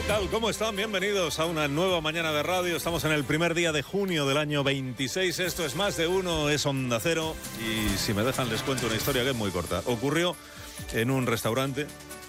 tal? ¿Cómo están? Bienvenidos a una nueva mañana de radio. Estamos en el primer día de junio del año 26. Esto es Más de Uno, es Onda Cero. Y si me dejan les cuento una historia que es muy corta. Ocurrió en un restaurante